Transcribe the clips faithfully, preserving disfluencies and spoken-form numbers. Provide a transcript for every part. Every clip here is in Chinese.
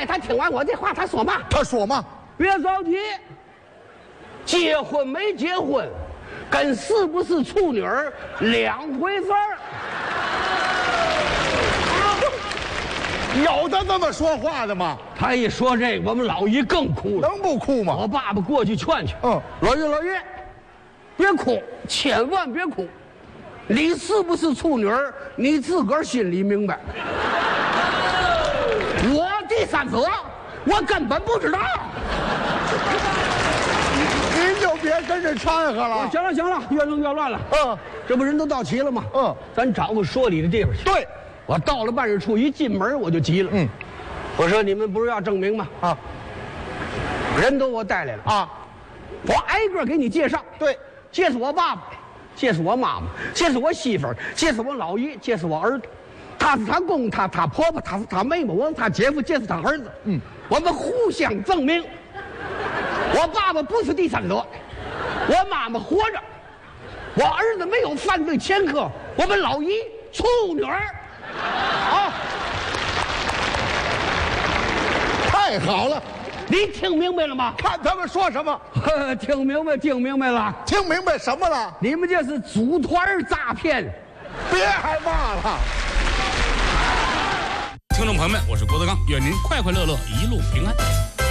待他听完我这话，他说嘛？ 他说嘛？ 别着急，结婚没结婚，跟是不是处女儿两回事儿。 有的那么说话的吗？ 他一说这个，我们老姨更哭了。 能不哭吗？ 我爸爸过去劝劝。 嗯， 老爷老爷，别哭，千万别哭。你是不是处女儿，你自个儿心里明白。我第三者，我根本不知道。 您就别跟着掺和了。 行了行了，越弄越乱了。 嗯， 这不人都到齐了吗？ 嗯， 咱找个说理的地方去。 对， 我到了办事处，一进门我就急了。 嗯， 我说你们不是要证明吗？ 啊， 人都我带来了啊， 我挨个给你介绍。 对， 这是我爸爸，这是我妈妈，这是我媳妇儿，这是我老姨，这是我儿子，他是他公，他他婆婆，他是他妹妹，我是他姐夫，这是他儿子。 嗯， 我们互相证明，我爸爸不是第三者，我妈妈活着，我儿子没有犯罪前科，我们老姨处女儿。 啊，太好了！ 你听明白了吗？ 看他们说什么， 听明白，听明白了。 听明白什么了？ 你们这是组团诈骗。 别害怕了。 听众朋友们，我是郭德纲，愿您快快乐乐，一路平安。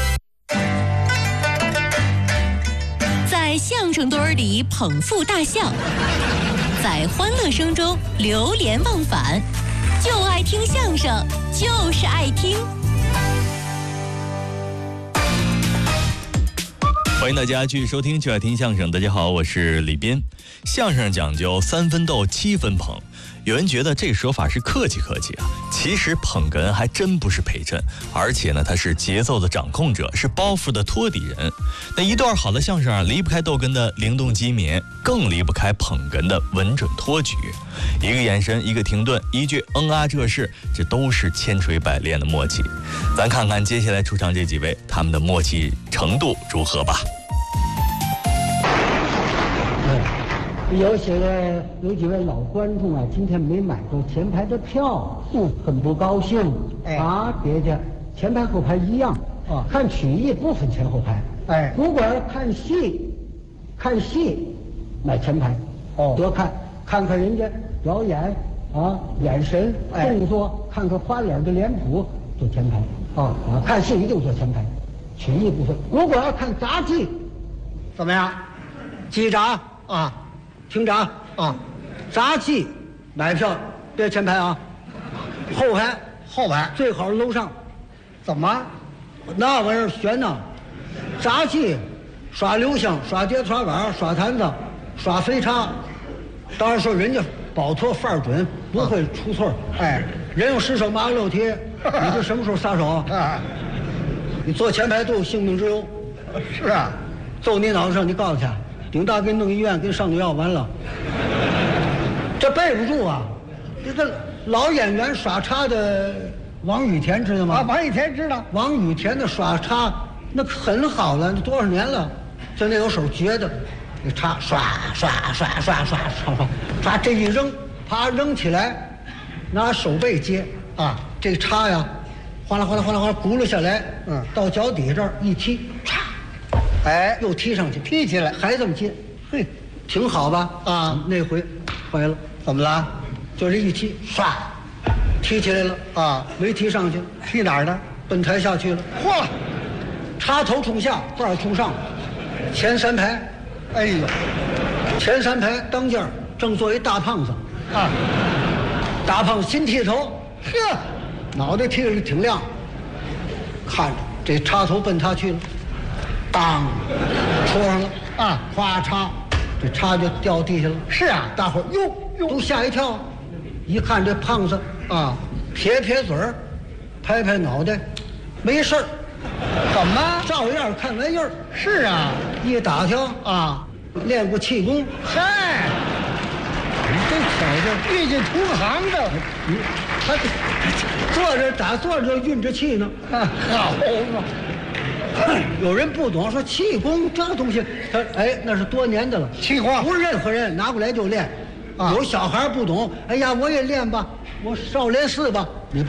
在相声堆儿里捧腹大笑，在欢乐声中流连忘返，就爱听相声，就是爱听。 欢迎大家继续收听就爱听相声。大家好，我是李斌。相声讲究三分逗七分捧，有人觉得这说法是客气客气啊，其实捧哏还真不是陪衬，而且呢，他是节奏的掌控者，是包袱的托底人。那一段好的相声啊，离不开逗哏的灵动机敏，更离不开捧哏的稳准托举。一个眼神，一个停顿，一句嗯啊这是，这都是千锤百炼的默契。咱看看接下来出场这几位，他们的默契程度如何吧。 有些个有几位老观众啊，今天没买到前排的票，嗯，很不高兴。哎啊，别介，前排后排一样啊，看曲艺不分前后排。哎，如果看戏，看戏买前排，哦，多看看看人家表演啊，眼神、哎、动作，看看花脸的脸谱，坐前排。啊啊，看戏一定坐前排，曲艺部分。如果要看杂技，怎么样？击掌啊！听着啊，杂技买票别前排啊，后排后排最好是楼上。怎么？那玩意儿悬呢？杂技耍流星、耍碟耍碗、耍坛子、耍飞叉，当然说人家保托范儿准，不会出错。哎，人有失手马有六蹄，你这什么时候撒手啊？你坐前排都有性命之忧。是啊，揍你脑袋上，你告诉他。顶大给你弄医院，给你上点药，完了，这背不住啊！这个老演员耍叉的王羽田知道吗？啊，王羽田知道。王羽田的耍叉那很好了，那多少年了，就那有手绝的，那叉刷刷刷刷刷刷刷刷，这一扔，啪扔起来，拿手背接啊，这个叉呀，哗啦哗啦哗啦哗啦轱辘下来，嗯，到脚底这儿一踢，嚓。哎，又踢上去，踢起来，还这么接，嘿，挺好吧？啊，那回坏了，怎么了？就这一踢，唰，踢起来了啊，没踢上去，踢哪儿呢？奔台下去了。嚯，插头冲下，把儿冲上，前三排，哎呦，前三排当间正坐一大胖子，啊，大胖子新剃头，呵，脑袋剃得挺亮，看着这插头奔他去了。当，戳上了啊！哗嚓，这叉就掉地下了。是啊，大伙儿哟都吓一跳，一看这胖子啊，撇撇嘴儿，拍拍脑袋，没事儿。怎么？照样看玩意儿。是啊，一打听啊，练过气功。嗨，你这小子遇见同行的，你他坐着打坐着运着气呢。啊，好嘛。有人不懂，说气功这东西，他哎那是多年的了，气功不是任何人拿过来就练，啊、有小孩不懂，哎呀我也练吧，我少练四吧，你不。